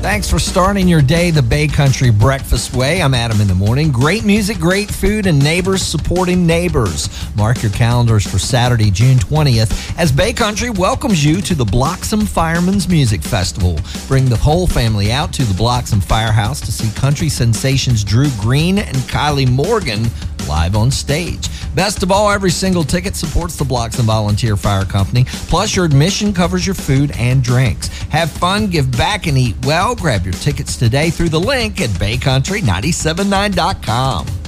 Thanks for starting your day the Bay Country Breakfast way. I'm Adam in the morning. Great music, great food, and neighbors supporting neighbors. Mark your calendars for Saturday, June 20th, as Bay Country welcomes you to the Bloxham Firemen's Music Festival. Bring the whole family out to the Bloxham Firehouse to see country sensations Drew Green and Kylie Morgan live on stage. Best of all, every single ticket supports the Bloxham Volunteer Fire Company. Plus, your admission covers your food and drinks. Have fun, give back, and eat well. Grab your tickets today through the link at baycountry979.com.